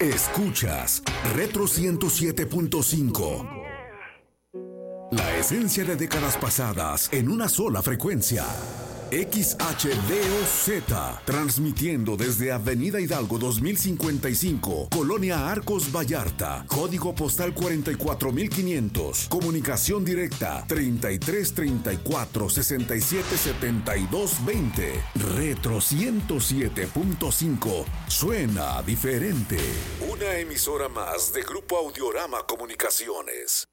Escuchas Retro 107.5. La esencia de décadas pasadas en una sola frecuencia. XHDOZ, transmitiendo desde Avenida Hidalgo 2055, Colonia Arcos Vallarta, código postal 44500, comunicación directa 3334-677220. Retro 107.5, suena diferente. Una emisora más de Grupo Audiorama Comunicaciones.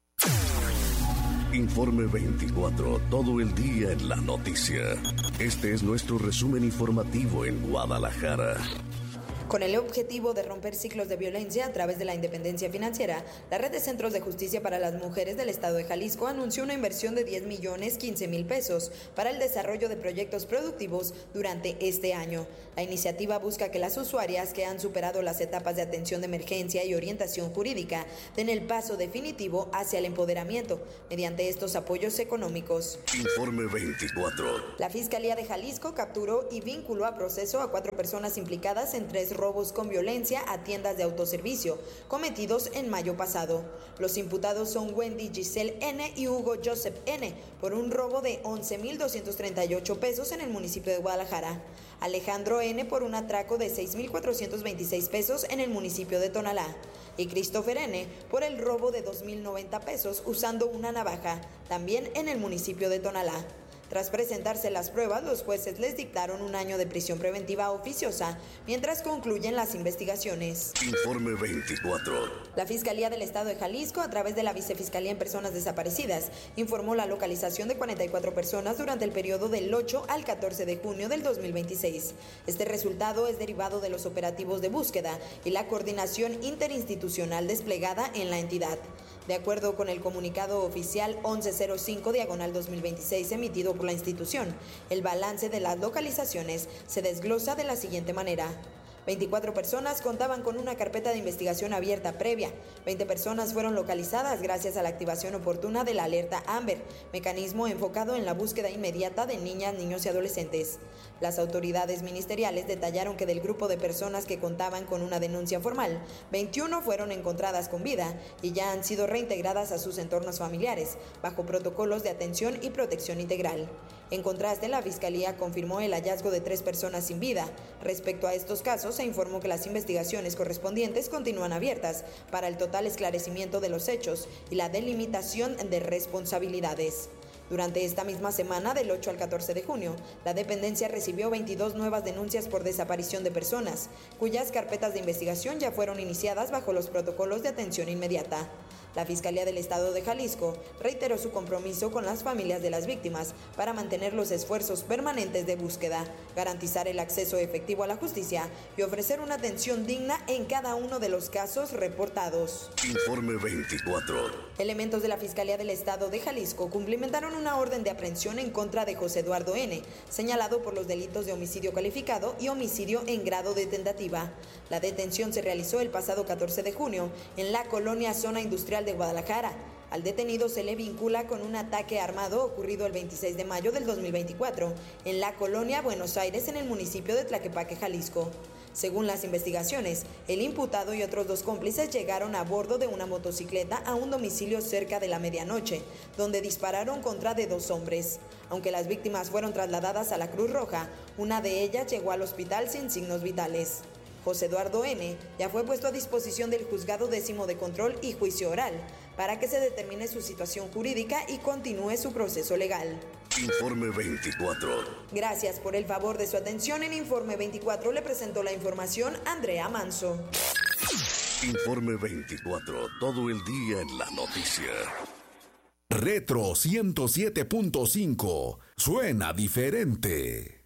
Informe 24, todo el día en la noticia. Este es nuestro resumen informativo en Guadalajara. Con el objetivo de romper ciclos de violencia a través de la independencia financiera, la Red de Centros de Justicia para las Mujeres del Estado de Jalisco anunció una inversión de 10,015,000 pesos para el desarrollo de proyectos productivos durante este año. La iniciativa busca que las usuarias que han superado las etapas de atención de emergencia y orientación jurídica den el paso definitivo hacia el empoderamiento mediante estos apoyos económicos. Informe 24. La Fiscalía de Jalisco capturó y vinculó a proceso a 4 personas implicadas en 3 robos con violencia a tiendas de autoservicio cometidos en mayo pasado. Los imputados son Wendy Giselle N. y Hugo Joseph N. por un robo de 11,238 pesos en el municipio de Guadalajara. Alejandro N. por un atraco de 6,426 pesos en el municipio de Tonalá. Y Christopher N. por el robo de 2,090 pesos usando una navaja, también en el municipio de Tonalá. Tras presentarse las pruebas, los jueces les dictaron 1 año de prisión preventiva oficiosa, mientras concluyen las investigaciones. Informe 24. La Fiscalía del Estado de Jalisco, a través de la Vicefiscalía en Personas Desaparecidas, informó la localización de 44 personas durante el periodo del 8 al 14 de junio del 2026. Este resultado es derivado de los operativos de búsqueda y la coordinación interinstitucional desplegada en la entidad. De acuerdo con el comunicado oficial 1105/2026 emitido por la institución, el balance de las localizaciones se desglosa de la siguiente manera. 24 personas contaban con una carpeta de investigación abierta previa. 20 personas fueron localizadas gracias a la activación oportuna de la alerta Amber, mecanismo enfocado en la búsqueda inmediata de niñas, niños y adolescentes. Las autoridades ministeriales detallaron que del grupo de personas que contaban con una denuncia formal, 21 fueron encontradas con vida y ya han sido reintegradas a sus entornos familiares, bajo protocolos de atención y protección integral. En contraste, la Fiscalía confirmó el hallazgo de 3 personas sin vida. Respecto a estos casos, se informó que las investigaciones correspondientes continúan abiertas para el total esclarecimiento de los hechos y la delimitación de responsabilidades. Durante esta misma semana, del 8 al 14 de junio, la dependencia recibió 22 nuevas denuncias por desaparición de personas, cuyas carpetas de investigación ya fueron iniciadas bajo los protocolos de atención inmediata. La Fiscalía del Estado de Jalisco reiteró su compromiso con las familias de las víctimas para mantener los esfuerzos permanentes de búsqueda, garantizar el acceso efectivo a la justicia y ofrecer una atención digna en cada uno de los casos reportados. Informe 24. Elementos de la Fiscalía del Estado de Jalisco cumplimentaron una orden de aprehensión en contra de José Eduardo N., señalado por los delitos de homicidio calificado y homicidio en grado de tentativa. La detención se realizó el pasado 14 de junio en la colonia Zona Industrial de Guadalajara. Al detenido se le vincula con un ataque armado ocurrido el 26 de mayo del 2024 en la colonia Buenos Aires, en el municipio de Tlaquepaque, Jalisco. Según las investigaciones, el imputado y otros 2 cómplices llegaron a bordo de una motocicleta a un domicilio cerca de la medianoche, donde dispararon contra de 2 hombres. Aunque las víctimas fueron trasladadas a la Cruz Roja, una de ellas llegó al hospital sin signos vitales. José Eduardo N. ya fue puesto a disposición del Juzgado 10º de Control y Juicio Oral para que se determine su situación jurídica y continúe su proceso legal. Informe 24. Gracias por el favor de su atención. En Informe 24 le presentó la información Andrea Manso. Informe 24, todo el día en la noticia. Retro 107.5, suena diferente.